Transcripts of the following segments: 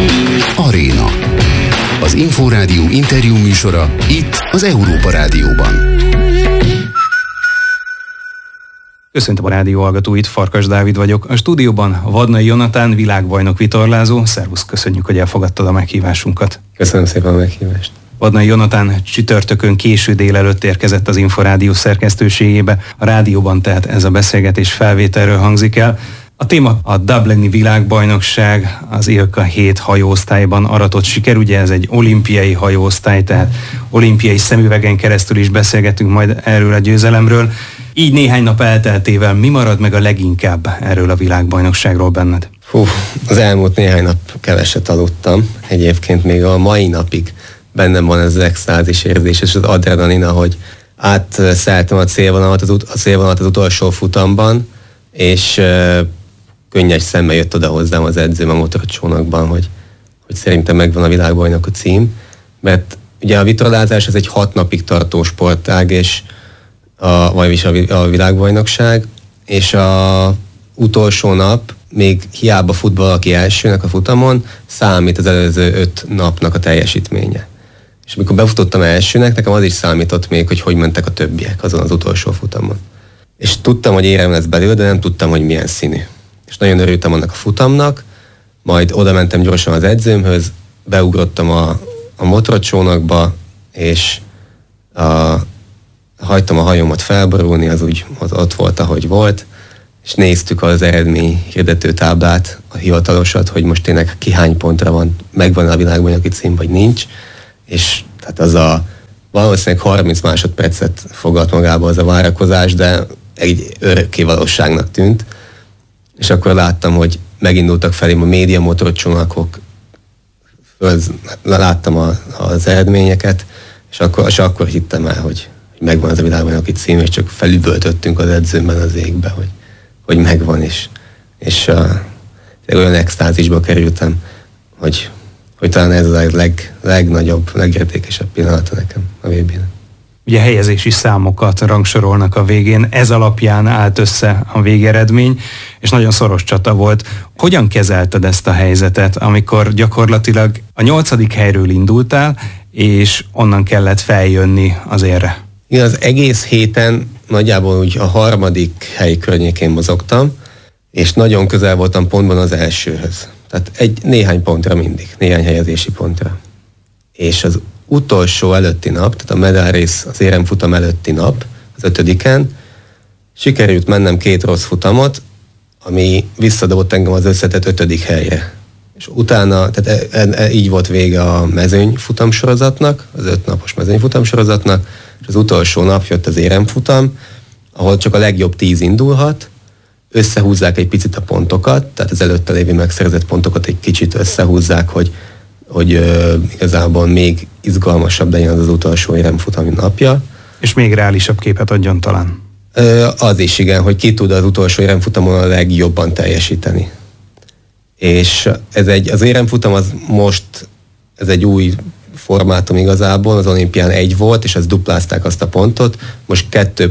Aréna. Az Inforádió interjú műsora itt az Európa Rádióban. Köszöntöm a rádió hallgatóit, Farkas Dávid vagyok. A stúdióban Vadnai Jonatán, világbajnok vitorlázó. Szervusz, köszönjük, hogy elfogadtad a meghívásunkat. Köszönöm szépen a meghívást. Vadnai Jonatán csütörtökön késő délelőtt érkezett az Inforádió szerkesztőségébe. A rádióban tehát ez a beszélgetés felvételről hangzik el. A téma a Dublini világbajnokság, az ILKA 7 hajóosztályban aratott siker. Ugye ez egy olimpiai hajóosztály, tehát olimpiai szemüvegen keresztül is beszélgetünk majd erről a győzelemről. Így néhány nap elteltével mi marad meg a leginkább erről a világbajnokságról benned? Az elmúlt néhány nap keveset aludtam. Egyébként még a mai napig bennem van ez az extázis érzés, és az adrenalin, hogy átszálltam a célvonalat az utolsó futamban, és könnyes szemmel jött oda hozzám az edzőm a motorcsónakban, hogy szerintem megvan a világbajnoki cím, mert ugye a vitorlázás ez egy 6 napig tartó sportág, és vagyis a világbajnokság, és a utolsó nap még hiába fut valaki elsőnek a futamon, számít az előző 5 napnak a teljesítménye. És amikor befutottam elsőnek, nekem az is számított még, hogy mentek a többiek azon az utolsó futamon. És tudtam, hogy érem lesz belőle, de nem tudtam, hogy milyen színű. És nagyon örültem annak a futamnak, majd oda mentem gyorsan az edzőmhöz, beugrottam a motorcsónakba, és hagytam a hajómat felborulni, az ott volt, ahogy volt, és néztük az eredmény hirdető táblát, a hivatalosat, hogy most tényleg ki hány pontra megvan a világbajnoki cím, vagy nincs, és tehát az valószínűleg 30 másodpercet foglalt magába az a várakozás, de egy örökké valóságnak tűnt, és akkor láttam, hogy megindultak felém a média motorcsónakok, láttam az eredményeket, és akkor hittem el, hogy megvan az a világbajnoki cím, és csak felüvöltöttünk az edzőmben az égbe, hogy megvan, és olyan extázisba kerültem, hogy talán ez a legnagyobb, legértékesebb pillanata nekem a VB-nek. Ugye helyezési számokat rangsorolnak a végén, ez alapján állt össze a végeredmény, és nagyon szoros csata volt. Hogyan kezelted ezt a helyzetet, amikor gyakorlatilag a 8. helyről indultál, és onnan kellett feljönni az érre? Igen, az egész héten nagyjából úgy a 3. hely környékén mozogtam, és nagyon közel voltam pontban az elsőhöz. Tehát néhány pontra mindig, néhány helyezési pontra. És az utolsó előtti nap, tehát a medálrész, az éremfutam előtti nap, az 5-en, sikerült mennem 2 rossz futamot, ami visszadobott engem az összetett 5. helyre. És utána, tehát így volt vége a mezőnyfutamsorozatnak, az 5 napos mezőnyfutamsorozatnak, és az utolsó nap jött az éremfutam, ahol csak a legjobb 10 indulhat, összehúzzák egy picit a pontokat, tehát az előtte lévő megszerzett pontokat egy kicsit összehúzzák, hogy igazából még izgalmasabb legyen az utolsó éremfutami napja. És még reálisabb képet adjon talán. Az is igen, hogy ki tud az utolsó éremfutamon a legjobban teljesíteni. És az éremfutam ez egy új formátum igazából, az olimpián 1 volt, és az duplázták azt a pontot, most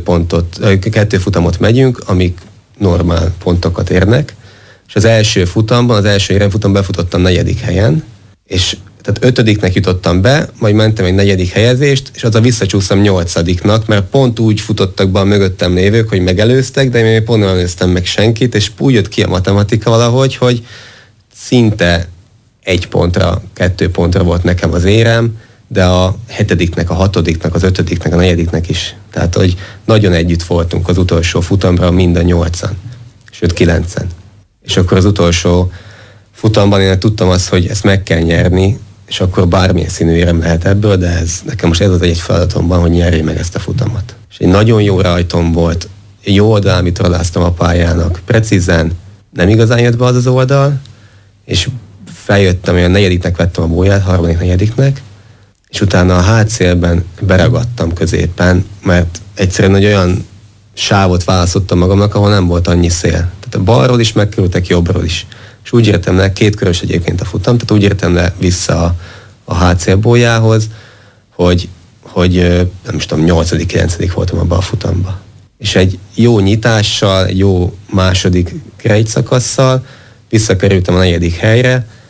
2 futamot megyünk, amik normál pontokat érnek, és az első éremfutamban befutottam 4. helyen, és tehát 5-nek jutottam be, majd mentem egy 4. helyezést, és az a visszacsúsztam 8-nak, mert pont úgy futottak be a mögöttem lévők, hogy megelőztek, de én pont nem előztem meg senkit, és úgy jött ki a matematika valahogy, hogy szinte 1 pontra, 2 pontra volt nekem az érem, de a 7-nek, a 6-nek, az 5-nek, a 4-nek is. Tehát, hogy nagyon együtt voltunk az utolsó futamra mind a 8-an, sőt 9-en. És akkor az utolsó futamban én tudtam azt, hogy ezt meg kell nyerni, és akkor bármilyen színű érem lehet ebből, de nekem most ez az egy feladatomban, hogy nyerjék meg ezt a futamot. És egy nagyon jó rajtom volt, jó oldal, amit róláztam a pályának, precízen, nem igazán jött be az oldal, és feljöttem, hogy a 4-nek vettem a bóját, 3., 4-nek, és utána a hátszélben beragadtam középen, mert egyszerűen egy olyan sávot választottam magamnak, ahol nem volt annyi szél. Tehát a balról is megkerültek, jobbról is. És úgy értem le, 2 körös egyébként a futam, tehát úgy értem le vissza a hátszélbójához, hogy nem is tudom, 8.-9. voltam abban a futamba. És egy jó nyitással, egy jó második grejt szakasszal visszakerültem a 4. helyre,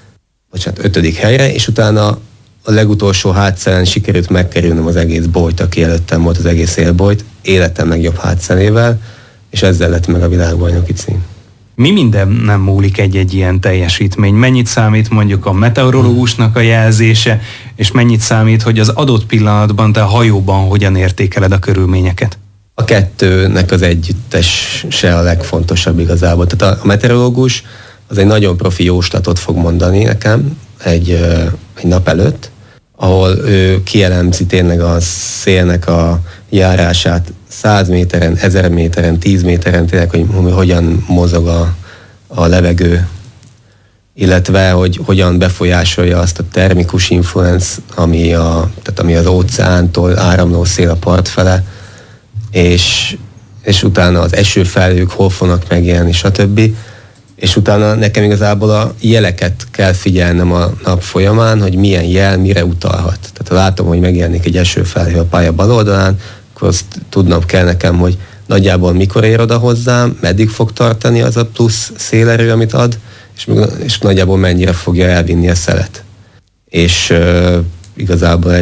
5. helyre, és utána a legutolsó hátszelen sikerült megkerülnöm az egész bolyt, aki előttem volt, az egész élbolyt, életem legjobb hátszelével, és ezzel lett meg a világbajnoki cím. Mi minden nem múlik egy ilyen teljesítmény? Mennyit számít mondjuk a meteorológusnak a jelzése, és mennyit számít, hogy az adott pillanatban te a hajóban hogyan értékeled a körülményeket? A kettőnek az együttese a legfontosabb igazából. Tehát a meteorológus az egy nagyon profi jóslatot fog mondani nekem egy nap előtt, ahol ő kielemzi tényleg a szélnek a járását 100 méteren, 1000 méteren, 10 méteren, tényleg, hogy hogyan mozog a levegő, illetve hogy hogyan befolyásolja azt a termikus influenc, ami az óceántól áramló szél a part fele, és utána az esőfelhők hol fognak megjelenni, stb. És utána nekem igazából a jeleket kell figyelnem a nap folyamán, hogy milyen jel mire utalhat. Tehát ha látom, hogy megjelenik egy esőfelhő a pálya bal oldalán, akkor azt tudnom kell nekem, hogy nagyjából mikor ér oda hozzám, meddig fog tartani az a plusz szélerő, amit ad, és nagyjából mennyire fogja elvinni a szelet. És igazából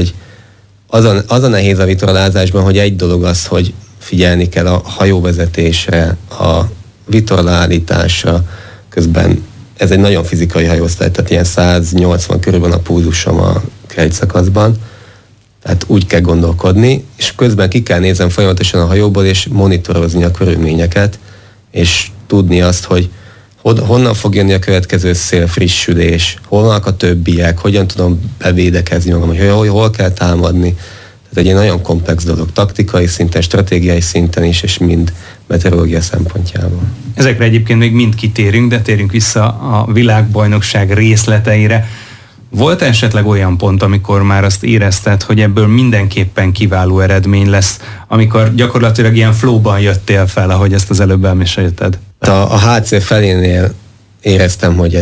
az a nehéz a vitorlázásban, hogy egy dolog az, hogy figyelni kell a hajóvezetésre, a vitorlaállításra, közben ez egy nagyon fizikai hajóosztály, tehát ilyen 180 körül van a pulzusom a krejtszakaszban, tehát úgy kell gondolkodni, és közben ki kell néznem folyamatosan a hajóból, és monitorozni a körülményeket, és tudni azt, hogy honnan fog jönni a következő szélfrissülés, hol vannak a többiek, hogyan tudom bevédekezni magam, hogy hol kell támadni. Tehát egy nagyon komplex dolog, taktikai szinten, stratégiai szinten is, és mind meteorológia szempontjából. Ezekre egyébként még mind kitérünk, de térjünk vissza a világbajnokság részleteire. Volt esetleg olyan pont, amikor már azt érezted, hogy ebből mindenképpen kiváló eredmény lesz, amikor gyakorlatilag ilyen flowban jöttél fel, ahogy ezt az előbb elmesélted? A HC felénél éreztem, hogy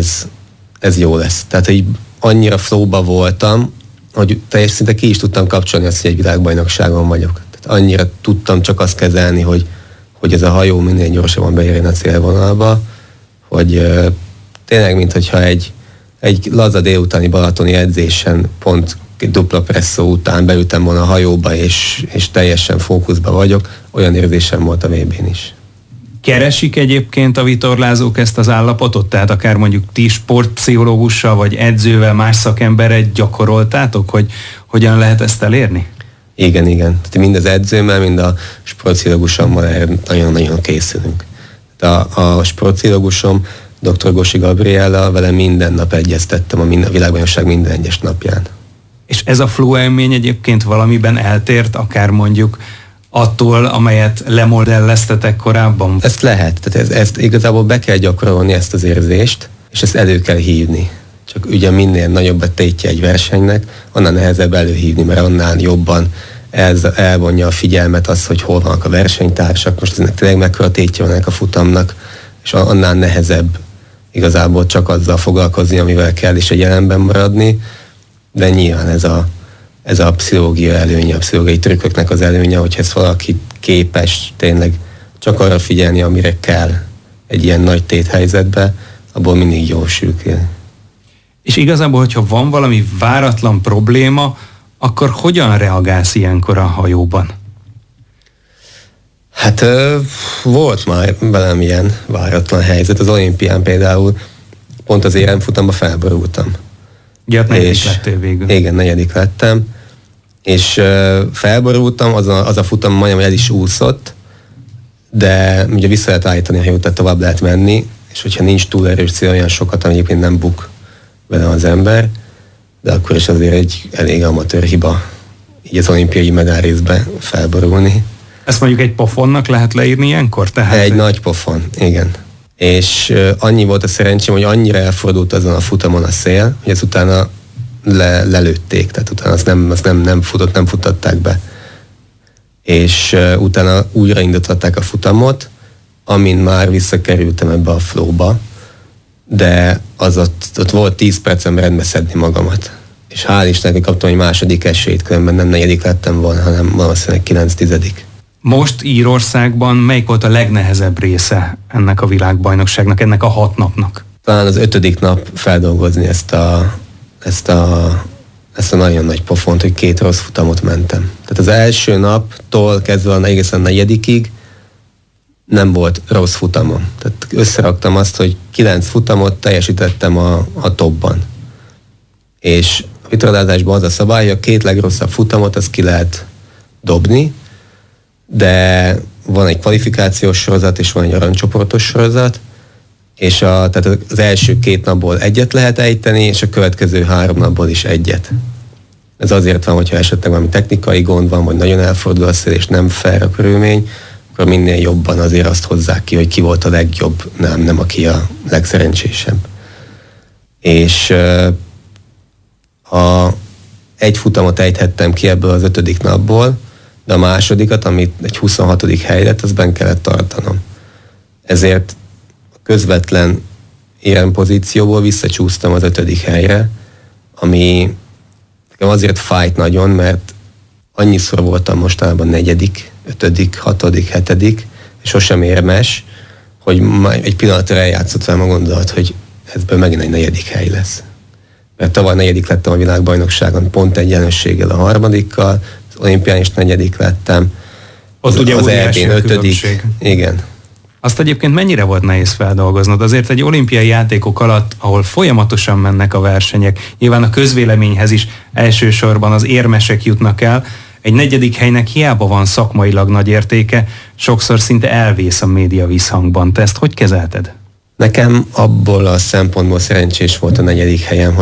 ez jó lesz. Tehát, hogy annyira flowba voltam, hogy teljes szinte ki is tudtam kapcsolni azt, hogy egy világbajnokságon vagyok. Tehát annyira tudtam csak azt kezelni, hogy ez a hajó minél gyorsabban beérjen a célvonalba, hogy tényleg, minthogyha egy laza délutáni balatoni edzésen pont egy dupla presszó után beültem volna a hajóba, és teljesen fókuszba vagyok, olyan érzésem volt a VB-n is. Keresik egyébként a vitorlázók ezt az állapotot? Tehát akár mondjuk ti sportpszichológussal vagy edzővel, más szakemberrel gyakoroltátok, hogy hogyan lehet ezt elérni? Igen. Tehát mind az edzőmmel, mind a sportpszichológusommal erre nagyon-nagyon készülünk. A sportpszichológusom, dr. Gosi Gabriella, vele minden nap egyeztettem a világbajnokság minden egyes napján. És ez a flow élmény egyébként valamiben eltért, akár mondjuk attól, amelyet lemodelleztetek korábban? Ezt lehet, tehát ezt igazából be kell gyakorolni, ezt az érzést, és ezt elő kell hívni. Csak ugye minél nagyobb a tétje egy versenynek, annál nehezebb előhívni, mert annál jobban elvonja a figyelmet az, hogy hol vannak a versenytársak, most ennek tényleg mekkora tétje van ennek a futamnak, és annál nehezebb igazából csak azzal foglalkozni, amivel kell, és a jelenben maradni, de nyilván ez a pszichológia előnye, a pszichológiai trükköknek az előnye, hogy ez valaki képes tényleg csak arra figyelni, amire kell egy ilyen nagy téthelyzetbe, abból mindig jól sülkél. És igazából, hogyha van valami váratlan probléma, akkor hogyan reagálsz ilyenkor a hajóban? Hát volt már velem ilyen váratlan helyzet. Az olimpián például pont az éremfutamban felborultam. Ja, negyedik lettél végül. Igen, 4. lettem. És felborultam, az a futam majdnem el is úszott, de ugye vissza lehet állítani a hajót, tehát tovább lehet menni, és hogyha nincs túl erős cél, olyan sokat, ami egyébként nem buk vele az ember, de akkor is azért egy elég amatőr hiba így az olimpiai medálrészbe felborulni. Ezt mondjuk egy pofonnak lehet leírni ilyenkor? Tehát egy nagy pofon, igen. És annyi volt a szerencsém, hogy annyira elfordult azon a futamon a szél, hogy ezt utána lelőtték, tehát utána azt nem futtatták be. És utána újraindították a futamot, amin már visszakerültem ebbe a flowba, de az ott volt 10 percem rendbe szedni magamat. És hál' Istennek, hogy kaptam egy második esélyt, különben nem 4. lettem volna, hanem valószínűleg 9-10. Most Írországban melyik volt a legnehezebb része ennek a világbajnokságnak, ennek a 6 napnak? talán az 5. nap feldolgozni ezt a nagyon nagy pofont, hogy 2 rossz futamot mentem. Tehát az első naptól kezdve egészen a 4. nem volt rossz futamom. Tehát összeraktam azt, hogy 9 futamot teljesítettem a topban. És a vitorlázásban az a szabály, hogy a 2 legrosszabb futamot azt ki lehet dobni, de van egy kvalifikációs sorozat, és van egy aranycsoportos sorozat, és tehát az első 2 napból 1 lehet ejteni, és a következő 3 napból is 1. Ez azért van, hogyha esetleg valami technikai gond van, vagy nagyon elfordul a szél, és nem fair a körülmény, akkor minél jobban azért azt hozzák ki, hogy ki volt a legjobb, nem aki a legszerencsésebb. És egy futamot ejthettem ki ebből az 5. napból, de a másodikat, amit egy 26. hely lett, az benn kellett tartanom. Ezért a közvetlen érempozícióból visszacsúsztam az 5. helyre, ami azért fájt nagyon, mert annyiszor voltam mostanában 4., 5., 6., 7., és sosem érmes, hogy egy pillanatra eljátszott velem a gondolat, hogy ebből megint egy 4. hely lesz. Mert tavaly 4. lettem a világbajnokságon, pont egyenlősséggel a 3-kal, az olimpián is 4. lettem. Ott ugye az óriási a különbség. Igen. Azt egyébként mennyire volt nehéz feldolgoznod? Azért egy olimpiai játékok alatt, ahol folyamatosan mennek a versenyek, nyilván a közvéleményhez is elsősorban az érmesek jutnak el, egy 4. helynek hiába van szakmailag nagy értéke, sokszor szinte elvész a média visszhangban. Te ezt hogy kezelted? Nekem abból a szempontból szerencsés volt a 4. helyem,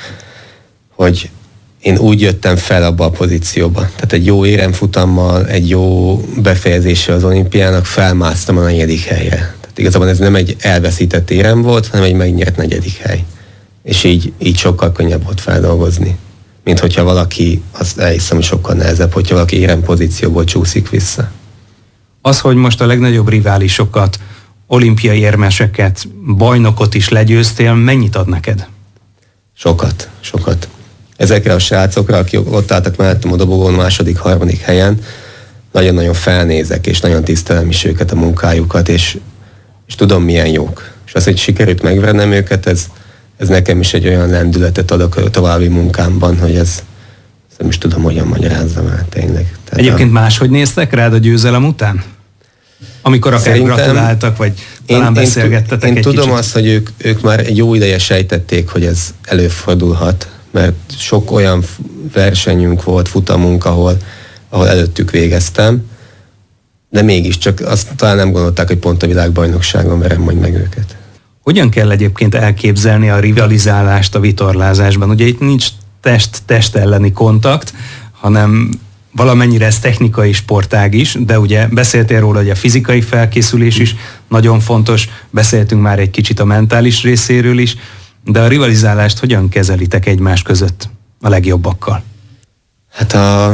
hogy én úgy jöttem fel abba a pozícióba. Tehát egy jó éremfutammal, egy jó befejezéssel az olimpiának felmásztam a 4. helyre. Tehát igazából ez nem egy elveszített érem volt, hanem egy megnyert 4. hely. És így sokkal könnyebb volt feldolgozni. Mint hogyha valaki, azt elhiszem, hogy sokkal nehezebb, hogyha valaki érempozícióból csúszik vissza. Az, hogy most a legnagyobb riválisokat, olimpiai érmeseket, bajnokot is legyőztél, mennyit ad neked? Sokat. Ezekre a srácokra, akik ott álltak mellettem a dobogón 2., 3. helyen, nagyon-nagyon felnézek, és nagyon tisztelem is őket, a munkájukat, és tudom, milyen jók. És az, hogy sikerült megvernem őket, ez nekem is egy olyan lendületet ad a további munkámban, hogy ez nem is tudom, hogyan magyarázzam el tényleg. Tehát egyébként máshogy néztek rád a győzelem után? Amikor akár gratuláltak, vagy talán beszélgettetek egy kicsit? Én tudom azt, hogy ők már egy jó ideje sejtették, hogy ez előfordulhat, mert sok olyan versenyünk volt, futamunk, ahol előttük végeztem, de mégiscsak azt talán nem gondolták, hogy pont a világbajnokságon verem majd meg őket. Hogyan kell egyébként elképzelni a rivalizálást a vitorlázásban? Ugye itt nincs test elleni kontakt, hanem valamennyire ez technikai sportág is, de ugye beszéltél róla, hogy a fizikai felkészülés is nagyon fontos, beszéltünk már egy kicsit a mentális részéről is, de a rivalizálást hogyan kezelitek egymás között a legjobbakkal? Hát a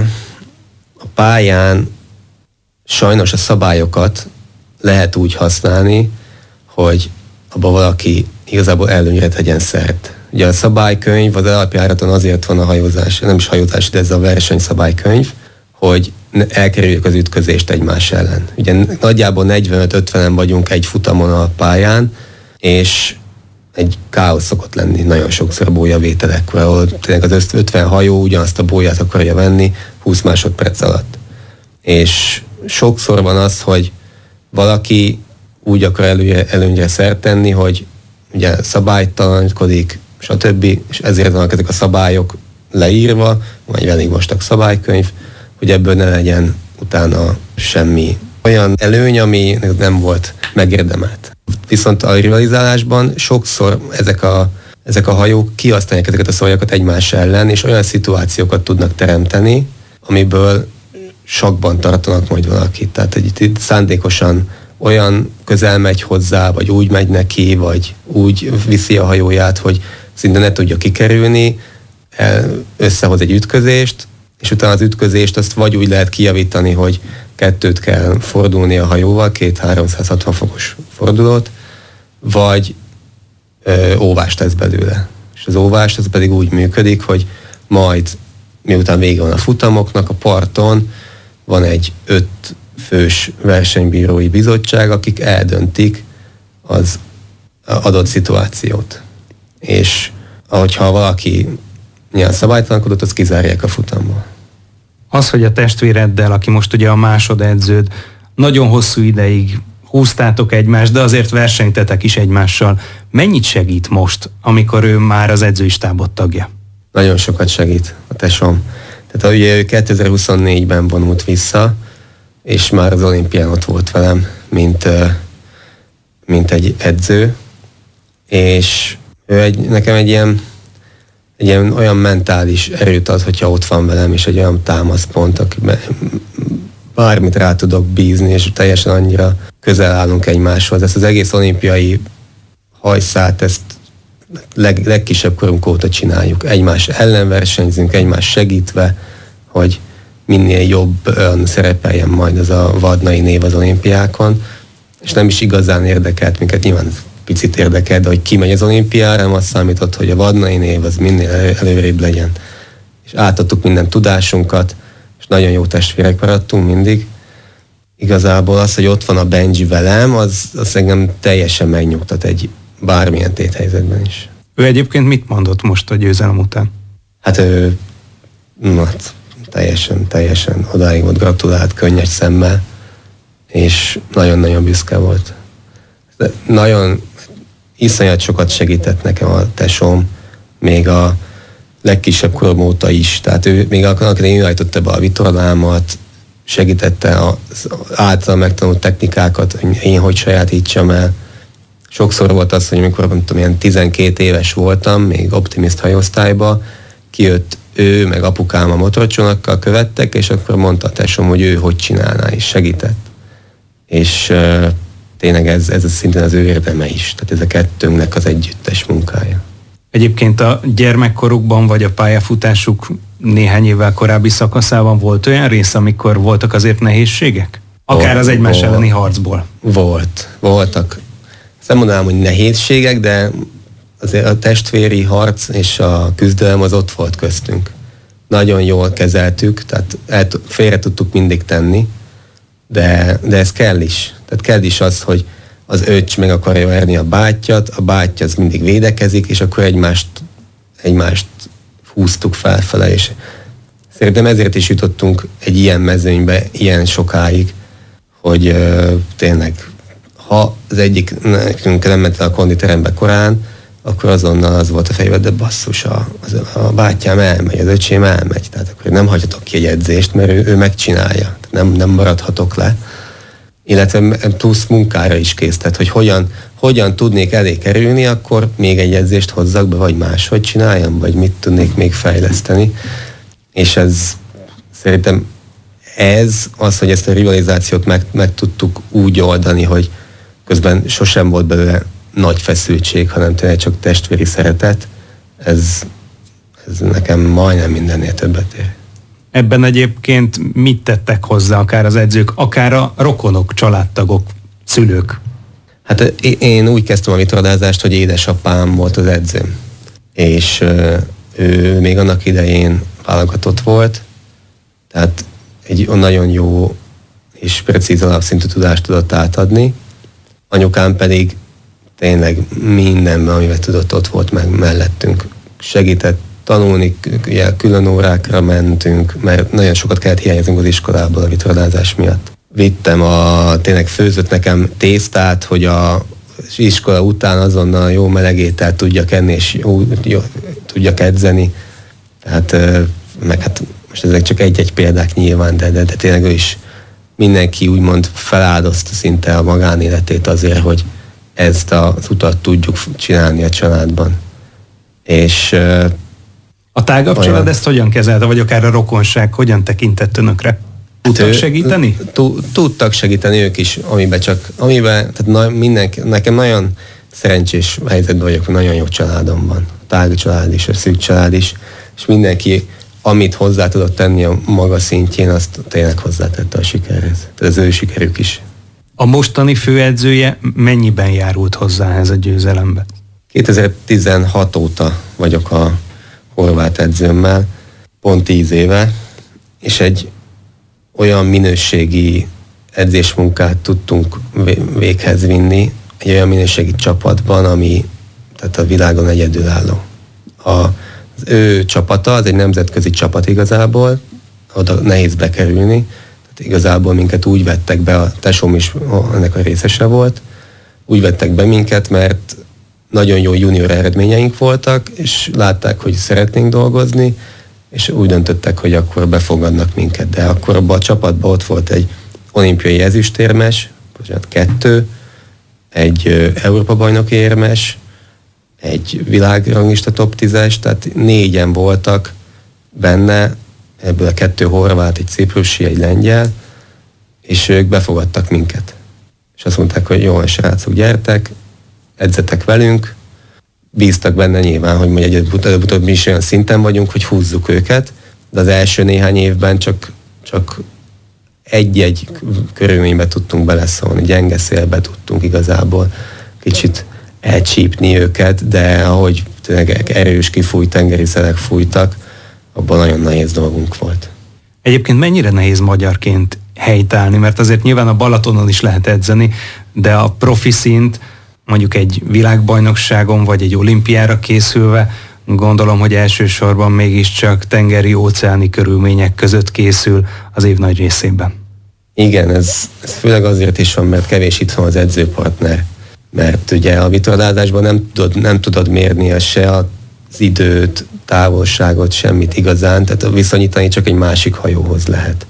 pályán sajnos a szabályokat lehet úgy használni, hogy abban valaki igazából előnyre tegyen szert. Ugye a szabálykönyv az alapjáraton azért van a hajózás, nem is hajózás, de ez a versenyszabálykönyv, hogy elkerüljük az ütközést egymás ellen. Ugye nagyjából 45-50-en vagyunk egy futamon a pályán, és egy káosz szokott lenni nagyon sokszor a bólyavételekor, ahol tényleg az 50 hajó ugyanazt a bólyát akarja venni 20 másodperc alatt. És sokszor van az, hogy valaki úgy akar előnyre szert tenni, hogy ugye szabálytalankodik, stb. És ezért vannak ezek a szabályok leírva, van egy elég vastag szabálykönyv, hogy ebből ne legyen utána semmi olyan előny, ami nem volt megérdemelt. Viszont a rivalizálásban sokszor ezek a hajók kihasználják ezeket a szabályokat egymás ellen, és olyan szituációkat tudnak teremteni, amiből sakban tartanak majd valakit. Tehát itt szándékosan olyan közel megy hozzá, vagy úgy megy neki, vagy úgy viszi a hajóját, hogy szinte ne tudja kikerülni, összehoz egy ütközést, és utána az ütközést azt vagy úgy lehet kijavítani, hogy 2 kell fordulni a hajóval, 2-360 fokos fordulót, vagy óvást tesz belőle. És az óvást az pedig úgy működik, hogy majd miután vége van a futamoknak, a parton van egy 5 fős versenybírói bizottság, akik eldöntik az adott szituációt. És ahogyha valaki nyilván szabálytalankodott, azt kizárják a futamból. Az, hogy a testvéreddel, aki most ugye a másodedződ, nagyon hosszú ideig húztátok egymást, de azért versenytetek is egymással. Mennyit segít most, amikor ő már az edzői stábot tagja? Nagyon sokat segít a tesóm. Tehát ugye ő 2024-ben vonult vissza, és már az olimpián ott volt velem, mint egy edző, és ő nekem egy ilyen olyan mentális erőt ad, hogyha ott van velem, és egy olyan támaszpont, akiben bármit rá tudok bízni, és teljesen annyira közel állunk egymáshoz. Ezt az egész olimpiai hajszát, ezt legkisebb korunk óta csináljuk. Egymás ellen versenyzünk, egymás segítve, hogy minél jobban szerepeljen majd ez a Vadnai név az olimpiákon, és nem is igazán érdekelt minket, nyilván picit érdekel, de hogy ki megy az olimpiára, nem azt számított, hogy a Vadnai név az minél előrébb legyen. És átadtuk minden tudásunkat, és nagyon jó testvérek maradtunk mindig. Igazából az, hogy ott van a Benji velem, az engem teljesen megnyugtat egy bármilyen téthelyzetben is. Ő egyébként mit mondott most a győzelem után? Hát ő teljesen odáig volt, gratulált, könnyes szemmel, és nagyon-nagyon büszke volt. De nagyon iszonyat sokat segített nekem a tesóm, még a legkisebb korom óta is. Tehát ő még akkor én irányította be a vitorlámat, segítette az által megtanult technikákat, hogy én hogy sajátítsam el. Sokszor volt az, hogy amikor nem tudom, ilyen 12 éves voltam, még optimist hajóosztályba, kijött ő, meg apukám a motorcsónakkal követtek, és akkor mondta a tesóm, hogy ő hogy csinálná, és segített. És tényleg ez szintén az ő érdeme is. Tehát ez a kettőnknek az együttes munkája. Egyébként a gyermekkorukban, vagy a pályafutásuk néhány évvel korábbi szakaszában volt olyan rész, amikor voltak azért nehézségek? Akár az egymás elleni harcból. Voltak. Nem mondanám, hogy nehézségek, de azért a testvéri harc és a küzdelem az ott volt köztünk. Nagyon jól kezeltük, tehát félre tudtuk mindig tenni, de ez kell is. Tehát kell is az, hogy az öcs meg akarja verni a bátyjat, a bátyja az mindig védekezik, és akkor egymást húztuk felfele, és szerintem ezért is jutottunk egy ilyen mezőnybe ilyen sokáig, hogy tényleg, ha az egyik nekünk nem ment el a konditerembe korán, akkor azonnal az volt a fejben, de basszus, a bátyám elmegy, az öcsém elmegy, tehát akkor nem hagyhatok ki egy edzést, mert ő megcsinálja, nem maradhatok le. Illetve plusz munkára is kész, tehát hogy hogyan tudnék elé kerülni, akkor még egy edzést hozzak be, vagy máshogy csináljam, vagy mit tudnék még fejleszteni. És ez szerintem az, hogy ezt a rivalizációt meg tudtuk úgy oldani, hogy közben sosem volt belőle nagy feszültség, hanem tényleg csak testvéri szeretet, ez nekem majdnem mindennél többet ér. Ebben egyébként mit tettek hozzá akár az edzők, akár a rokonok, családtagok, szülők? Hát én úgy kezdtem a vitorlázást, hogy édesapám volt az edzőm. És ő még annak idején válogatott volt, tehát egy nagyon jó és precíz alapszintű tudást tudott átadni. Anyukám pedig tényleg mindenben, amivel tudott, ott volt meg mellettünk. Segített tanulni, külön órákra mentünk, mert nagyon sokat kellett hiányoznunk az iskolából a vitorlázás miatt. Vittem tényleg főzött nekem tésztát, hogy az iskola után azonnal jó meleg ételt tudjak enni, és jó tudjak edzeni. Tehát, meg hát most ezek csak egy-egy példák nyilván, de tényleg ő is mindenki úgymond feláldozta szinte a magánéletét azért, hogy ezt az utat tudjuk csinálni a családban. És a tágabb család ezt hogyan kezelte, vagy akár a rokonság hogyan tekintett önökre? Tudtak segíteni? Tudtak segíteni ők is, amiben tehát nekem nagyon szerencsés helyzetben vagyok, hogy nagyon jó családom van. A tág család is, a szűk család is, és mindenki, amit hozzá tudott tenni a maga szintjén, azt tényleg hozzátette a sikerhez. Tehát az ő sikerük is. A mostani főedzője mennyiben járult hozzá ez a győzelembe? 2016 óta vagyok a horvát edzőmmel, pont 10 éve, és egy olyan minőségi edzésmunkát tudtunk véghez vinni, egy olyan minőségi csapatban, ami tehát a világon egyedülálló. Az ő csapata, az egy nemzetközi csapat igazából, oda nehéz bekerülni, tehát igazából minket úgy vettek be, a tesóm is ennek a részese volt, úgy vettek be minket, mert nagyon jó junior eredményeink voltak, és látták, hogy szeretnénk dolgozni, és úgy döntöttek, hogy akkor befogadnak minket. De akkor abban a csapatban ott volt egy olimpiai ezüstérmes, 2, egy Európa-bajnoki érmes, egy világranglista top 10-es, tehát 4-en voltak benne, ebből a 2 horvát, egy ciprusi, egy lengyel, és ők befogadtak minket. És azt mondták, hogy jó, srácok, gyertek, edzetek velünk, bíztak benne nyilván, hogy majd előbb-utóbb mi is olyan szinten vagyunk, hogy húzzuk őket, de az első néhány évben csak egy-egy körülménybe tudtunk beleszólni, gyenge szélbe tudtunk igazából kicsit elcsípni őket, de ahogy tényleg erős kifújt tengeri szelek fújtak, abban nagyon nehéz dolgunk volt. Egyébként mennyire nehéz magyarként helytállni, mert azért nyilván a Balatonon is lehet edzeni, de a profi szint mondjuk egy világbajnokságon vagy egy olimpiára készülve, gondolom, hogy elsősorban mégiscsak tengeri-óceáni körülmények között készül az év nagy részében. Igen, ez főleg azért is van, mert kevés itthon az edzőpartner. Mert ugye a vitorlázásban nem tudod mérni se az időt, távolságot, semmit igazán, tehát viszonyítani csak egy másik hajóhoz lehet.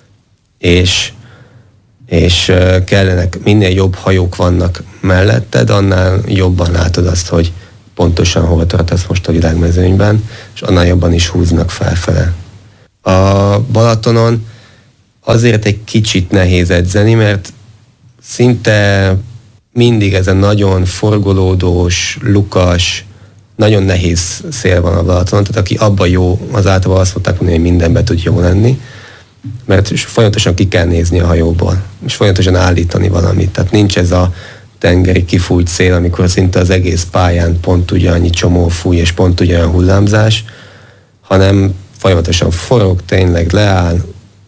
És kellenek, minél jobb hajók vannak melletted, annál jobban látod azt, hogy pontosan hol tartasz most a világmezőnyben, és annál jobban is húznak felfele. A Balatonon azért egy kicsit nehéz edzeni, mert szinte mindig ez a nagyon forgolódós, lukas, nagyon nehéz szél van a Balatonon, tehát aki abban jó, az általában azt mondták mondani, hogy mindenben tud jó lenni, mert folyamatosan ki kell nézni a hajóból, és folyamatosan állítani valamit. Tehát nincs ez a tengeri kifújt szél, amikor szinte az egész pályán pont ugyannyi csomó fúj, és pont ugyanolyan hullámzás, hanem folyamatosan forog, tényleg leáll,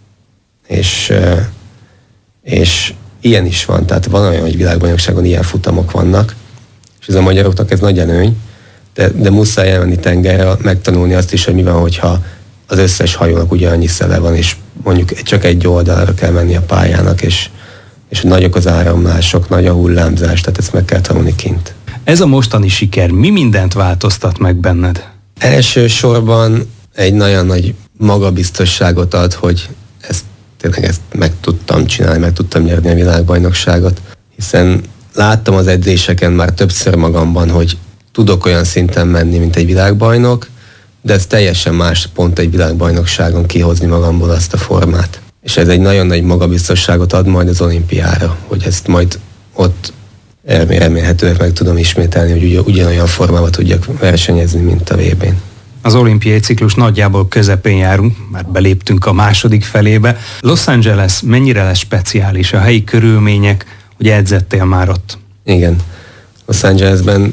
és ilyen is van. Tehát van olyan, hogy világbajnokságon ilyen futamok vannak, és ez a magyaroknak ez nagy előny, de muszáj elmenni tengerre, megtanulni azt is, hogy mi van, hogyha az összes hajónak ugyanannyi szele van, és mondjuk csak egy oldalra kell menni a pályának, és nagyok az áramlások, nagy a hullámzás, tehát ezt meg kell tanulni kint. Ez a mostani siker mi mindent változtat meg benned? Elsősorban egy nagyon nagy magabiztosságot ad, hogy ezt meg tudtam csinálni, meg tudtam nyerni a világbajnokságot, hiszen láttam az edzéseken már többször magamban, hogy tudok olyan szinten menni, mint egy világbajnok, de ez teljesen más pont egy világbajnokságon kihozni magamból azt a formát. És ez egy nagyon nagy magabiztosságot ad majd az olimpiára, hogy ezt majd ott remélhetőleg meg tudom ismételni, hogy ugyanolyan formában tudjak versenyezni, mint a VB-n. Az olimpiai ciklus nagyjából közepén járunk, már beléptünk a második felébe. Los Angeles mennyire lesz speciális? A helyi körülmények, ugye edzettél már ott? Igen. Los Angelesben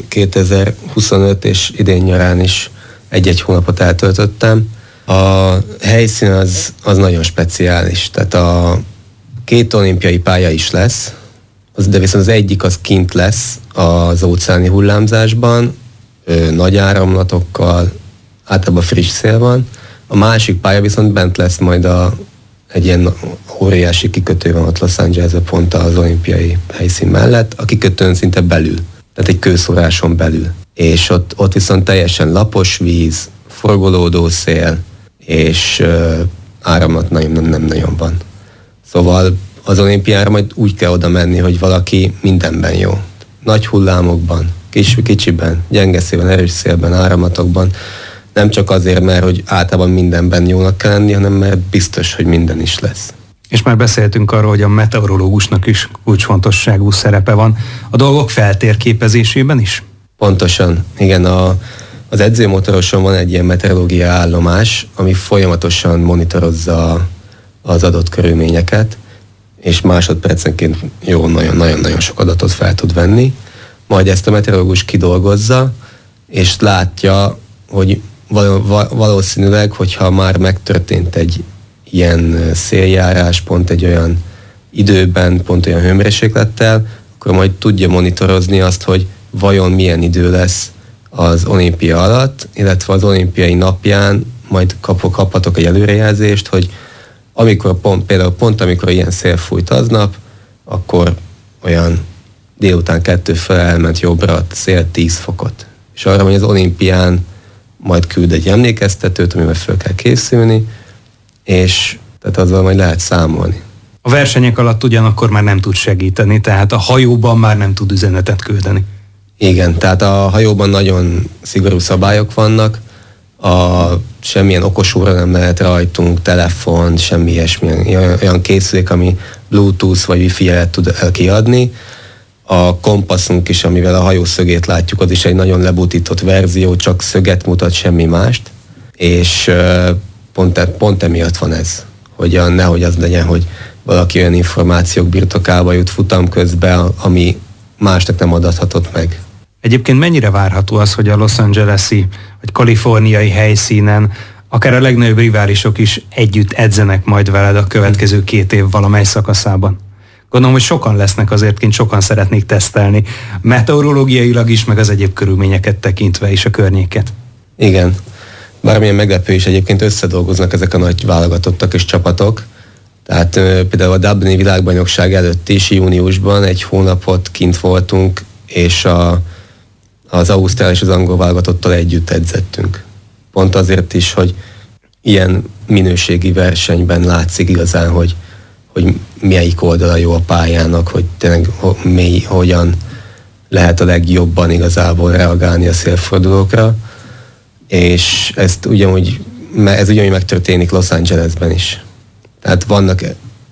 2025 és idén nyarán is egy-egy hónapot eltöltöttem. A helyszín az nagyon speciális, tehát a 2 olimpiai pálya is lesz, de viszont az egyik az kint lesz az óceáni hullámzásban, nagy áramlatokkal, általában friss szél van. A másik pálya viszont bent lesz majd egy ilyen óriási kikötő van ott Los Angelesben pont az olimpiai helyszín mellett, a kikötőn szinte belül, tehát egy kőszoráson belül. És ott viszont teljesen lapos víz, forgolódó szél, és áramlat nem nagyon van. Szóval az olimpiára majd úgy kell oda menni, hogy valaki mindenben jó. Nagy hullámokban, kicsiben, gyenge szélben, erős szélben, áramlatokban. Nem csak azért, mert hogy általában mindenben jónak kell lenni, hanem mert biztos, hogy minden is lesz. És már beszéltünk arról, hogy a meteorológusnak is kulcsfontosságú szerepe van. A dolgok feltérképezésében is? Pontosan, igen. Az edzőmotoroson van egy ilyen meteorológia állomás, ami folyamatosan monitorozza az adott körülményeket, és másodpercenként jó, nagyon-nagyon sok adatot fel tud venni. Majd ezt a meteorológus kidolgozza, és látja, hogy valószínűleg, hogyha már megtörtént egy ilyen széljárás, pont egy olyan időben, pont olyan hőmérséklettel, akkor majd tudja monitorozni azt, hogy vajon milyen idő lesz az olimpia alatt, illetve az olimpiai napján majd kaphatok egy előrejelzést, hogy amikor például amikor ilyen szél fújt aznap, akkor olyan délután 2 fel elment jobbra a szél 10 fokot. És arra, hogy az olimpián majd küld egy emlékeztetőt, amivel fel kell készülni, és tehát azzal majd lehet számolni. A versenyek alatt ugyanakkor már nem tud segíteni, tehát a hajóban már nem tud üzenetet küldeni. Igen, tehát a hajóban nagyon szigorú szabályok vannak, semmilyen okos óra nem lehet rajtunk, telefon, semmi ilyesmi, olyan készülék, ami Bluetooth vagy Wi-Fi jelet tud kiadni. A kompasszunk is, amivel a hajó szögét látjuk, az is egy nagyon lebutított verzió, csak szöget mutat, semmi mást, és pont emiatt van ez, hogy nehogy az legyen, hogy valaki olyan információk birtokába jut futam közben, ami másnak nem adathatott meg. Egyébként mennyire várható az, hogy a Los Angeles-i vagy kaliforniai helyszínen akár a legnagyobb riválisok is együtt edzenek majd veled a következő 2 év valamely szakaszában? Gondolom, hogy sokan lesznek azért, kint sokan szeretnék tesztelni, meteorológiailag is, meg az egyéb körülményeket tekintve is a környéket. Igen. Bármilyen meglepő is egyébként összedolgoznak ezek a nagy válogatottak és csapatok. Tehát például a Dublini világbajnokság előtt is júniusban 1 hónapot kint voltunk, és az ausztrál és az angol válogatottal együtt edzettünk. Pont azért is, hogy ilyen minőségi versenyben látszik igazán, hogy melyik oldala jó a pályának, hogy tényleg hogyan lehet a legjobban igazából reagálni a szélfordulókra, és ez ugyanúgy megtörténik Los Angelesben is. Tehát vannak